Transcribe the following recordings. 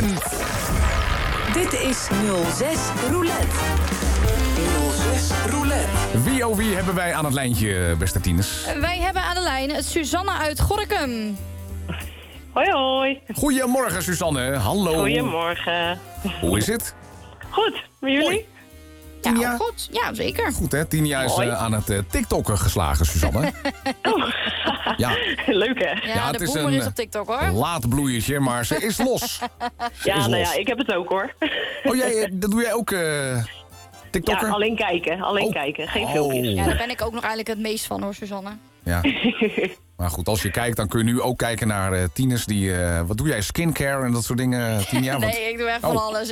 wint. Dit is 06 Roulette. 06 Roulette. Wie hebben wij aan het lijntje, beste tieners? Wij hebben aan de lijn Suzanne uit Gorinchem. Hoi, hoi. Goedemorgen, Suzanne. Hallo. Goedemorgen. Hoe is het? Goed, met jullie? Tinja? Ja, goed. Ja, zeker. Goed, hè? Tinja is Mooi. aan het TikTokken geslagen, Suzanne. Ja, Leuk, hè? Ja, het de is boomer een is op TikTok, hoor. laat bloeiertje, maar ze is los. Ja, is nou los. ja, ik heb het ook, hoor. Oh, dat doe jij ook, Ja, TikTokker? alleen kijken. Alleen Oh. kijken. Geen Oh. filmpjes. Ja, daar ben ik ook nog eigenlijk het meest van, hoor, Suzanne. Ja. Maar goed, als je kijkt, dan kun je nu ook kijken naar tieners die... wat doe jij? Skincare en dat soort dingen, Tinja? Nee, ik doe echt van alles.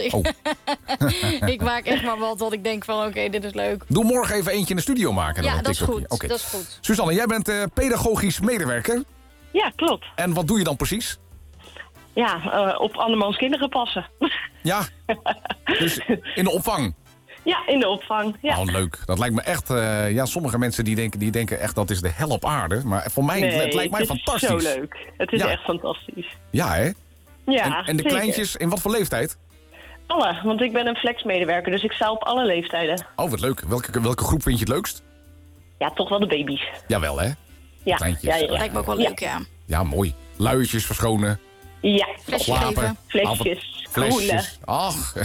Ik maak echt maar wat ik denk van, oké, dit is leuk. Doe morgen even eentje in de studio maken. Dan Ja, een dat is TikTokje. goed. Oké. Dat is goed. Suzanne, jij bent pedagogisch medewerker. Ja, klopt. En wat doe je dan precies? Ja, op andermans kinderen passen. Ja, dus in de opvang. Ja, in de opvang. Ja. Oh, leuk. Dat lijkt me echt... sommige mensen die denken echt dat is de hel op aarde. Maar voor mij, het lijkt mij is fantastisch. zo leuk. Het is Ja. echt fantastisch. Ja, hè? Ja, En de zeker. kleintjes, in wat voor leeftijd? Alle, want ik ben een flexmedewerker, dus ik sta op alle leeftijden. Oh, wat leuk. Welke groep vind je het leukst? Ja, toch wel de baby's. Jawel, hè? Ja, Kleintjes. ja. Lijkt me ook wel Ja. leuk, ja. Ja, mooi. Luiertjes verschonen. Ja, Flesje Slapen. geven. flesjes, groene. Flesjes. Ach,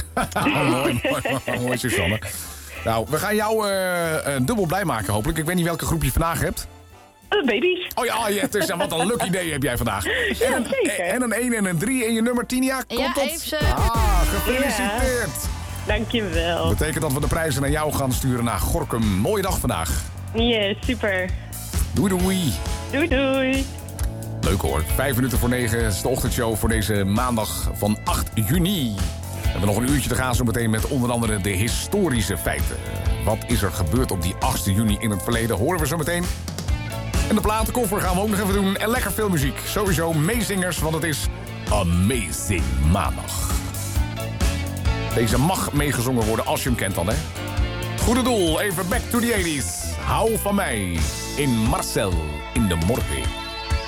mooi, Suzanne. Nou, we gaan jou dubbel blij maken, hopelijk. Ik weet niet welke groep je vandaag hebt. Baby's. Oh ja, het is wat een lucky day heb jij vandaag. Ja, zeker. En een 1 en een 3 en je nummer 10, ja, komt Ja, op. heeft ze. Ah, gefeliciteerd. Dankjewel. Betekent dat we de prijzen naar jou gaan sturen naar Gorinchem. Mooie dag vandaag. Yes, super. Doei doei. Doei, doei. Leuk hoor. 9:05 is de ochtendshow voor deze maandag van 8 juni. We hebben nog een uurtje te gaan zo meteen met onder andere de historische feiten. Wat is er gebeurd op die 8 juni in het verleden, horen we zo meteen. En de platenkoffer gaan we ook nog even doen. En lekker veel muziek. Sowieso meezingers, want het is Amazing Maandag. Deze mag meegezongen worden als je hem kent dan, hè. Goede doel, even back to the 80s. Hou van mij in Marcel in de morgen.